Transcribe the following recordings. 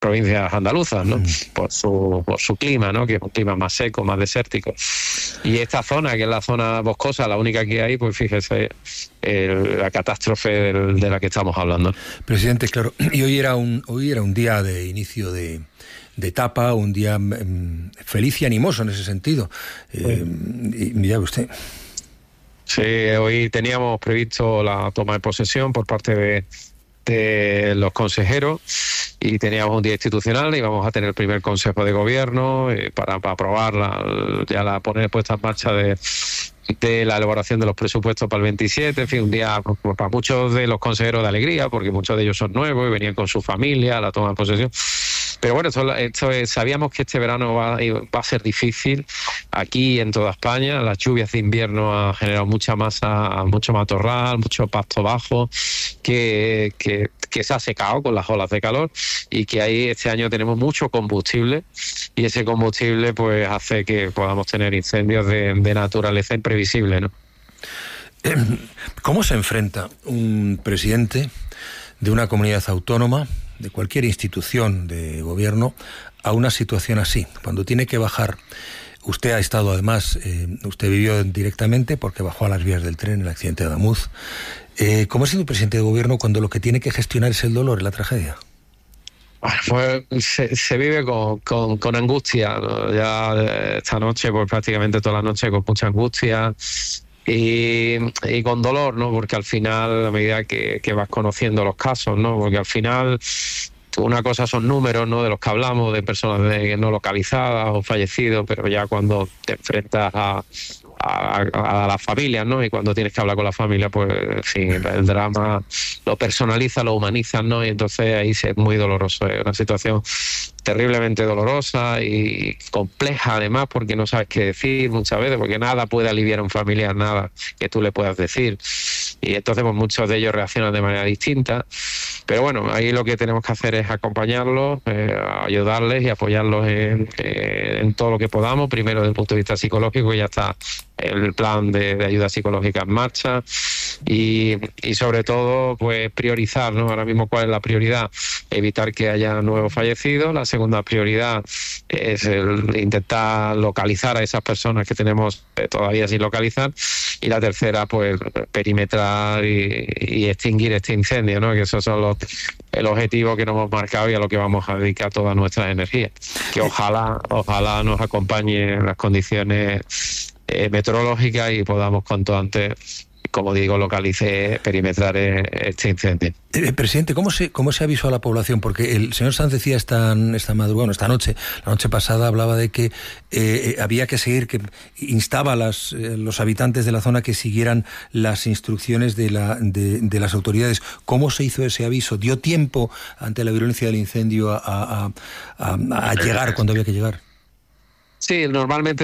provincias andaluzas, ¿no? Por su clima, ¿no? Que es un clima más seco, más desértico. Y esta zona, que es la zona boscosa, la única que hay, pues fíjese la catástrofe de la que estamos hablando. Presidente, claro, y hoy era un día de inicio de etapa, un día feliz y animoso en ese sentido. Y mira usted. Sí, hoy teníamos previsto la toma de posesión por parte de los consejeros y teníamos un día institucional y vamos a tener el primer consejo de gobierno para aprobar la poner puesta en marcha de la elaboración de los presupuestos para el 27, en fin, un día para muchos de los consejeros de alegría, porque muchos de ellos son nuevos y venían con su familia a la toma de posesión. Pero bueno, sabíamos que este verano va a ser difícil aquí en toda España. Las lluvias de invierno han generado mucha masa, mucho matorral, mucho pasto bajo, que se ha secado con las olas de calor y que ahí este año tenemos mucho combustible y ese combustible pues hace que podamos tener incendios de naturaleza imprevisible, ¿no? ¿Cómo se enfrenta un presidente de una comunidad autónoma, de cualquier institución de gobierno, a una situación así? Cuando tiene que bajar, usted ha estado además, usted vivió directamente porque bajó a las vías del tren en el accidente de Adamuz. ¿Cómo es el presidente de gobierno cuando lo que tiene que gestionar es el dolor y la tragedia? Pues se vive con angustia, ¿no? Ya esta noche, pues prácticamente toda la noche con mucha angustia y con dolor, ¿no? Porque al final, a medida que vas conociendo los casos, ¿no? Porque al final una cosa son números, ¿no? De los que hablamos, de personas no localizadas o fallecidos, pero ya cuando te enfrentas a las familias, ¿no? Y cuando tienes que hablar con la familia, pues en fin, el drama lo personaliza, lo humaniza, ¿no? Y entonces ahí es muy doloroso, es una situación terriblemente dolorosa y compleja además, porque no sabes qué decir muchas veces, porque nada puede aliviar a un familiar, nada que tú le puedas decir, y entonces pues muchos de ellos reaccionan de manera distinta, pero bueno, ahí lo que tenemos que hacer es acompañarlos, ayudarles y apoyarlos en todo lo que podamos, primero desde el punto de vista psicológico, ya está el plan de ayuda psicológica en marcha y sobre todo pues priorizar, ¿no? Ahora mismo, ¿cuál es la prioridad? Evitar que haya nuevos fallecidos. La segunda prioridad es intentar localizar a esas personas que tenemos todavía sin localizar, y la tercera pues perimetrar y extinguir este incendio, ¿no? Que esos son el objetivo que nos hemos marcado y a lo que vamos a dedicar todas nuestras energías, que ojalá nos acompañen las condiciones meteorológicas y podamos cuanto antes, como digo, perimetrar este incendio. Presidente, ¿cómo se avisó a la población? Porque el señor Sanz decía esta madrugada, esta noche, la noche pasada, hablaba de que había que seguir, que instaba a los habitantes de la zona que siguieran las instrucciones de las autoridades. ¿Cómo se hizo ese aviso? ¿Dio tiempo ante la virulencia del incendio a llegar cuando había que llegar? Sí, normalmente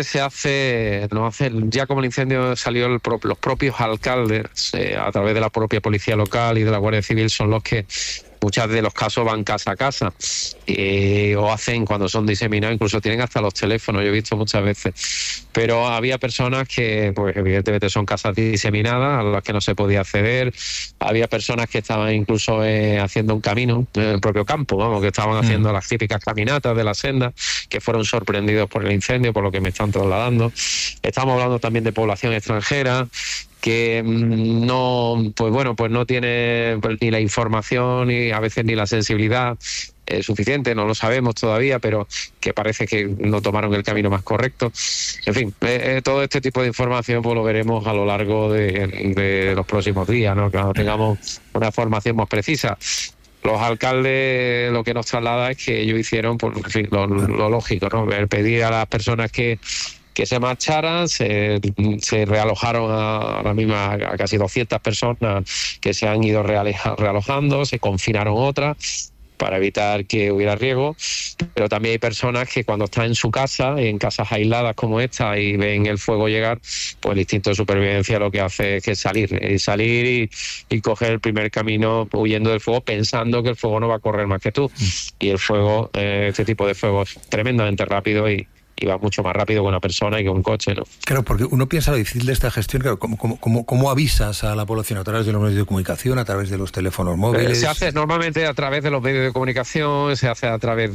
ya como el incendio salió, los propios alcaldes, a través de la propia policía local y de la Guardia Civil, son los que muchas de los casos van casa a casa o hacen cuando son diseminados, incluso tienen hasta los teléfonos, yo he visto muchas veces, pero había personas que pues evidentemente son casas diseminadas a las que no se podía acceder, había personas que estaban incluso haciendo un camino en el propio campo, vamos, que estaban haciendo las típicas caminatas de la senda, que fueron sorprendidos por el incendio, por lo que me están trasladando. Estamos hablando también de población extranjera que no tiene ni la información y a veces ni la sensibilidad suficiente, no lo sabemos todavía, pero que parece que no tomaron el camino más correcto. En fin, todo este tipo de información pues lo veremos a lo largo de los próximos días, ¿no? Cuando tengamos una formación más precisa. Los alcaldes lo que nos traslada es que ellos hicieron, pues, en fin, lo lógico, ¿no? Pedir a las personas que se marcharan, se realojaron ahora mismo a casi 200 personas que se han ido realojando, se confinaron otras para evitar que hubiera riesgo, pero también hay personas que cuando están en su casa, en casas aisladas como esta, y ven el fuego llegar, pues el instinto de supervivencia lo que hace es que salir y coger el primer camino huyendo del fuego, pensando que el fuego no va a correr más que tú. Y el fuego, este tipo de fuego es tremendamente rápido y y va mucho más rápido que una persona y que un coche, ¿no? Claro, porque uno piensa lo difícil de esta gestión, claro, ¿cómo avisas a la población? ¿A través de los medios de comunicación, a través de los teléfonos móviles? Se hace normalmente a través de los medios de comunicación, se hace a través